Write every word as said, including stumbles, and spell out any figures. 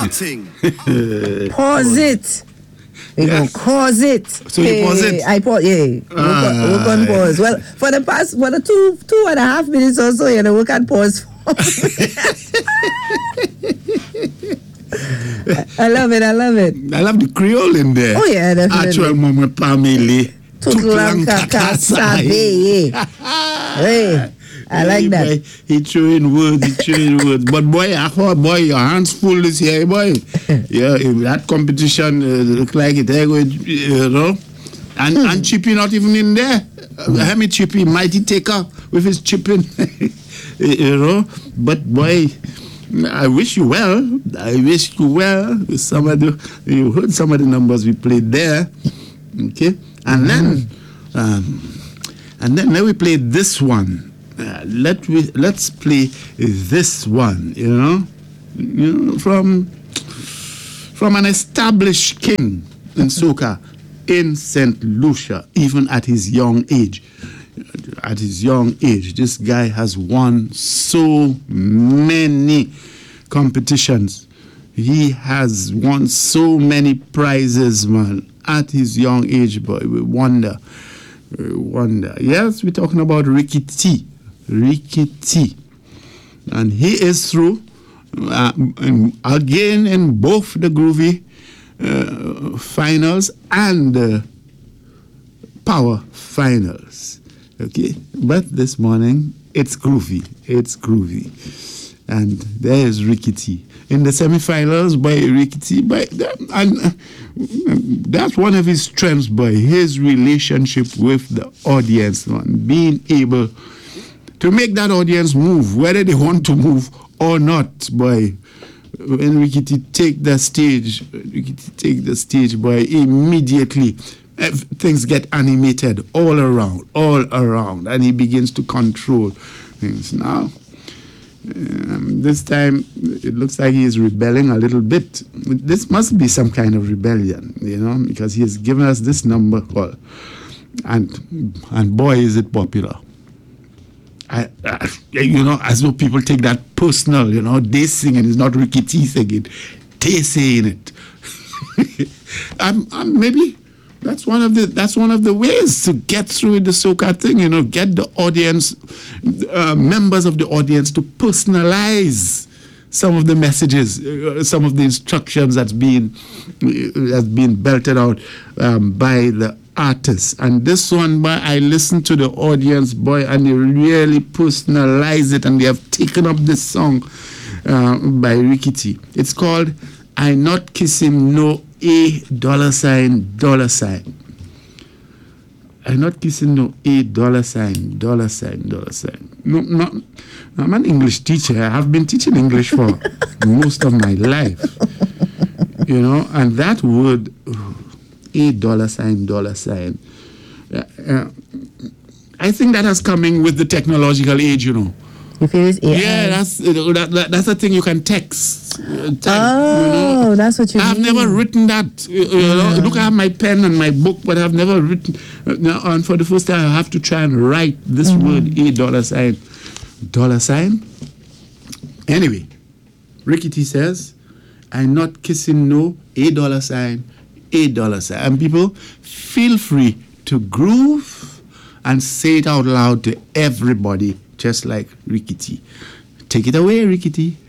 Pause it. You yes. know, pause it. So hey, you pause it? I pause, yeah. Ah, work, on, work on pause. Well, for the past, for the two, two and a half minutes or so, you know, work on pause. I love it, I love it. I love the Creole in there. Oh, yeah, definitely. Actual Mama Pamela. Tutlanka Kasabe. Hey. I like hey, that. Boy, he throwing words, he throwing words. But boy, I thought, boy, your hands full this year, boy. Yeah, that competition uh, look like it, you know. And hmm. and Chippy not even in there. Hmm. Uh, Hemi Chippy, mighty taker with his chipping, you know. But boy, I wish you well. I wish you well. Some of the, you heard some of the numbers we played there, okay. And hmm. then, um, and then then we played this one. Uh, let we let's play this one, you know, you know, from from an established king in soca in Saint Lucia, even at his young age. At his young age, this guy has won so many competitions. He has won so many prizes, man. At his young age, boy, we wonder, we wonder. Yes, we're talking about Ricky T. Ricky T. And he is through uh, again in both the Groovy uh, finals and the Power finals. Okay, but this morning it's Groovy. It's Groovy. And there is Ricky T. In the semi-finals by Ricky T. By, and uh, that's one of his strengths, by his relationship with the audience, man, being able to make that audience move, whether they want to move or not, boy. When Ricky T take the stage, Ricky T take the stage, boy, immediately things get animated all around, all around, and he begins to control things. Now, um, this time, it looks like he is rebelling a little bit. This must be some kind of rebellion, you know, because he has given us this number, well, and, and boy, is it popular. I, I, you know, as though people take that personal, you know, they sing it, it's not Ricky T singing, they saying it. um, um, maybe that's one of the that's one of the ways to get through the soca thing, you know, get the audience, uh, members of the audience to personalize some of the messages, uh, some of the instructions that's being uh, that's being belted out um, by the artists. And this one, boy, I listened to the audience, boy, and they really personalize it, and they have taken up this song uh, by Ricky T. It's called I Not Kiss Him No A Dollar Sign Dollar Sign. I Not Kiss Him No A Dollar Sign Dollar Sign Dollar Sign. No, no, I'm an English teacher. I have been teaching English for most of my life, you know, and that word, a dollar sign, dollar sign. Uh, uh, I think that has coming with the technological age, you know. If it is A I. Yeah, that's uh, that, that, that's a thing you can text. Uh, type, oh, you know. That's what you I've mean. never written that. You, you know, look, I have my pen and my book, but I've never written. Uh, now, and for the first time, I have to try and write this mm-hmm. word, a dollar sign, dollar sign. Anyway, Ricky T says, I'm not kissing no a dollar sign. A dollar sign. And people, feel free to groove and say it out loud to everybody, just like Ricky T. Take it away, Ricky T.